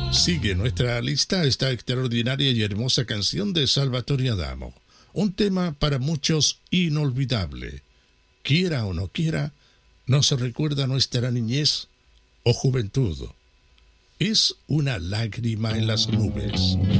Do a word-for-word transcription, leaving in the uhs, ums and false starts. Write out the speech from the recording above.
Sigue nuestra lista esta extraordinaria y hermosa canción de Salvatore Adamo. Un tema para muchos inolvidable. Quiera o no quiera, nos recuerda nuestra niñez o juventud. Es una lágrima en las nubes.